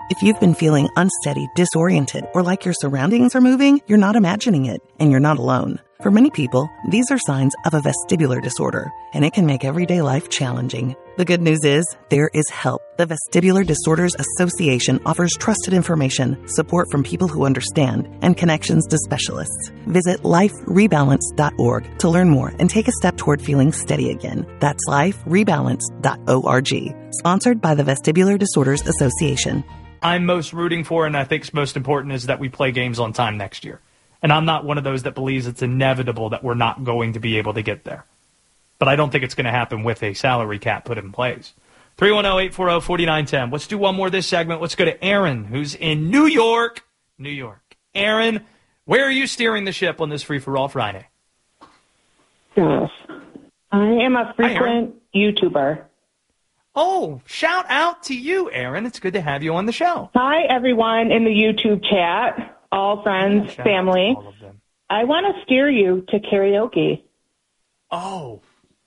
If you've been feeling unsteady, disoriented, or like your surroundings are moving, you're not imagining it, and you're not alone. For many people, these are signs of a vestibular disorder, and it can make everyday life challenging. The good news is, there is help. The Vestibular Disorders Association offers trusted information, support from people who understand, and connections to specialists. Visit liferebalance.org to learn more and take a step toward feeling steady again. That's liferebalance.org. Sponsored by the Vestibular Disorders Association. I'm most rooting for, and I think is most important, is that we play games on time next year. And I'm not one of those that believes it's inevitable that we're not going to be able to get there. But I don't think it's going to happen with a salary cap put in place. 310-840-4910. Let's do one more this segment. Let's go to Aaron, who's in New York. New York. Aaron, where are you steering the ship on this Free-for-All Friday? Yes. I am a frequent YouTuber. Oh, shout out to you, Aaron. It's good to have you on the show. Hi, everyone in the YouTube chat, all friends, family. All of them. I want to steer you to karaoke. Oh,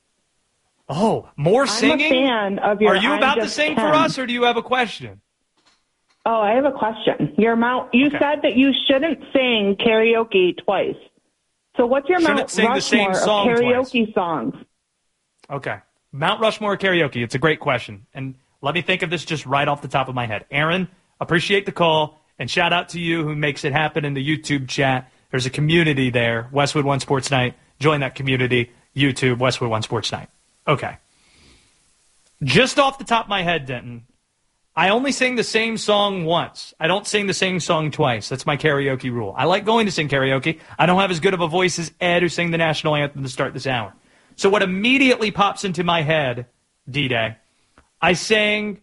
more singing? I'm a fan of your Are you about to sing 10. for us, or do you have a question? Oh, I have a question. You said that you shouldn't sing karaoke twice. So what's your Mount Rushmore of karaoke songs? Okay. Mount Rushmore karaoke. It's a great question. And let me think of this just right off the top of my head. Aaron, appreciate the call, and shout out to you who makes it happen in the YouTube chat. There's a community there, Westwood One Sports Night. Join that community, YouTube, Westwood One Sports Night. Okay. Just off the top of my head, Denton, I only sing the same song once. I don't sing the same song twice. That's my karaoke rule. I like going to sing karaoke. I don't have as good of a voice as Ed, who sang the national anthem to start this hour. So what immediately pops into my head, D-Day, I sang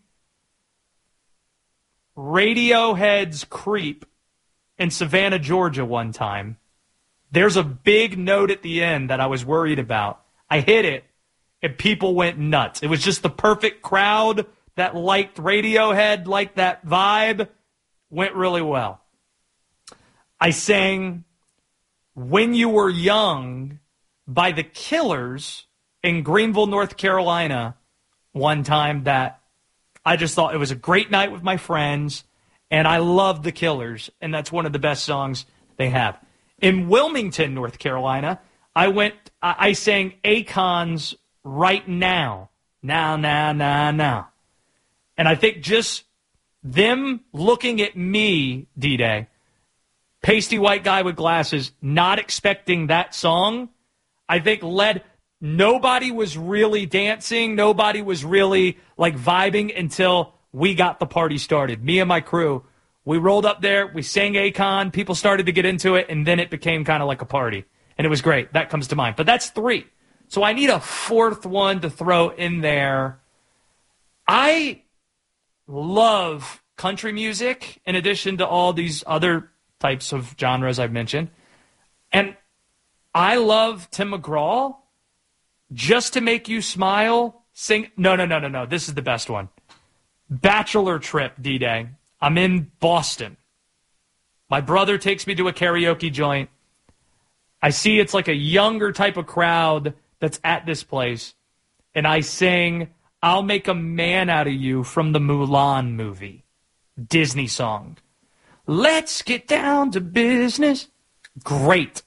Radiohead's Creep in Savannah, Georgia one time. There's a big note at the end that I was worried about. I hit it, and people went nuts. It was just the perfect crowd that liked Radiohead, liked that vibe, went really well. I sang When You Were Young by The Killers in Greenville, North Carolina one time that I just thought it was a great night with my friends, and I loved The Killers, and that's one of the best songs they have. In Wilmington, North Carolina, I sang Akon's Right Now. Now. And I think just them looking at me, D-Day, pasty white guy with glasses, not expecting that song, I think nobody was really dancing, nobody was really like vibing until we got the party started. Me and my crew, we rolled up there, we sang Akon, people started to get into it, and then it became kind of like a party. And it was great. That comes to mind. But that's 3. So I need a 4th one to throw in there. I love country music in addition to all these other types of genres I've mentioned. And I love Tim McGraw. Just to Make You Smile, sing. No. This is the best one. Bachelor Trip, D-Day. I'm in Boston. My brother takes me to a karaoke joint. I see it's like a younger type of crowd that's at this place. And I sing I'll Make a Man Out of You from the Mulan movie. Disney song. Let's get down to business. Great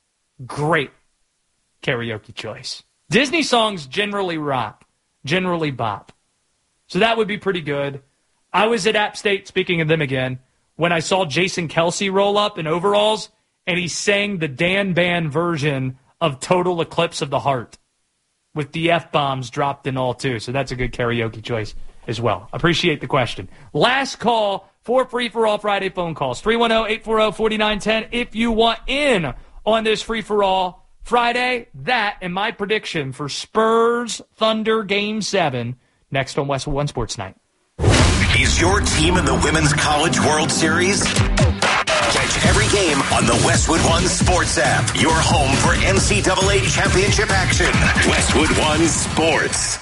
karaoke choice. Disney songs generally rock, generally bop. So that would be pretty good. I was at App State, speaking of them again, when I saw Jason Kelce roll up in overalls, and he sang the Dan Band version of Total Eclipse of the Heart with the F-bombs dropped in all, too. So that's a good karaoke choice as well. Appreciate the question. Last call for Free-for-All Friday phone calls. 310-840-4910 if you want in on this Free-for-All Friday. That and my prediction for Spurs Thunder Game 7 next on Westwood One Sports Night. Is your team in the Women's College World Series? Catch every game on the Westwood One Sports app. Your home for NCAA championship action. Westwood One Sports.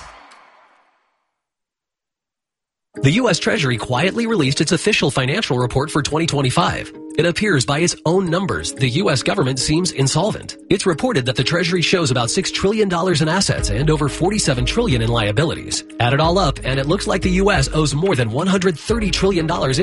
The U.S. Treasury quietly released its official financial report for 2025. It appears by its own numbers, the U.S. government seems insolvent. It's reported that the Treasury shows about $6 trillion in assets and over $47 trillion in liabilities. Add it all up, and it looks like the U.S. owes more than $130 trillion